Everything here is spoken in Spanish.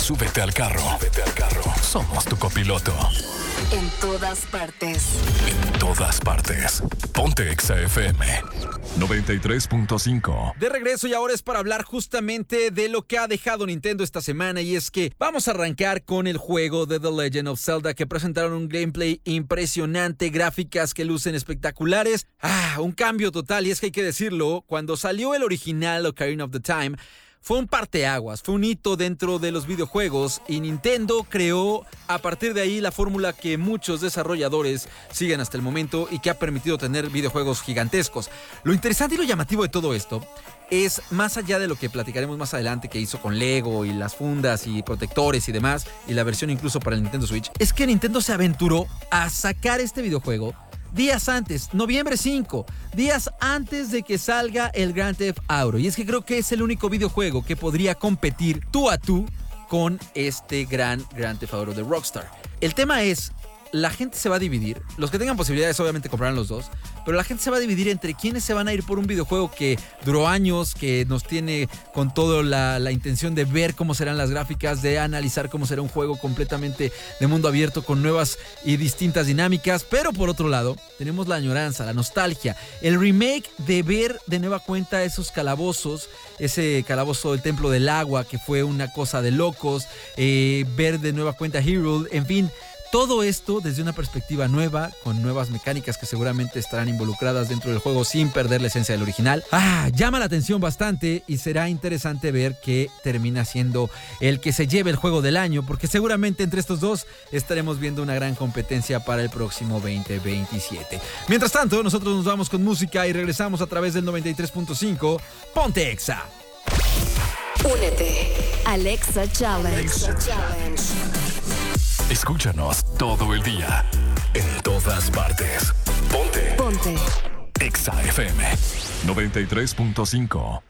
Súbete al carro. Somos tu copiloto. En todas partes. En todas partes. Ponte Exa FM 93.5. De regreso, y ahora es para hablar justamente de lo que ha dejado Nintendo esta semana, y es que vamos a arrancar con el juego de The Legend of Zelda, que presentaron un gameplay impresionante, gráficas que lucen espectaculares. Un cambio total, y es que hay que decirlo, cuando salió el original Ocarina of Time, fue un parteaguas, fue un hito dentro de los videojuegos, y Nintendo creó a partir de ahí la fórmula que muchos desarrolladores siguen hasta el momento y que ha permitido tener videojuegos gigantescos. Lo interesante y lo llamativo de todo esto es, más allá de lo que platicaremos más adelante que hizo con Lego y las fundas y protectores y demás, y la versión incluso para el Nintendo Switch, es que Nintendo se aventuró a sacar este videojuego días antes, noviembre 5, días antes de que salga el Grand Theft Auto. Y es que creo que es el único videojuego que podría competir tú a tú con este gran Grand Theft Auto de Rockstar. El tema es, la gente se va a dividir. Los que tengan posibilidades obviamente comprarán los dos, pero la gente se va a dividir entre quienes se van a ir por un videojuego que duró años, que nos tiene con toda la intención de ver cómo serán las gráficas, de analizar cómo será un juego completamente de mundo abierto con nuevas y distintas dinámicas. Pero por otro lado, tenemos la añoranza, la nostalgia, el remake de ver de nueva cuenta esos calabozos, ese calabozo del Templo del Agua que fue una cosa de locos, ver de nueva cuenta Hyrule, en fin. Todo esto desde una perspectiva nueva, con nuevas mecánicas que seguramente estarán involucradas dentro del juego sin perder la esencia del original. Llama la atención bastante, y será interesante ver qué termina siendo el que se lleve el juego del año, porque seguramente entre estos dos estaremos viendo una gran competencia para el próximo 2027. Mientras tanto, nosotros nos vamos con música y regresamos a través del 93.5. Ponte Exa. Únete al Exa Challenge. Escúchanos todo el día, en todas partes. Ponte Ponte Exa FM 93.5.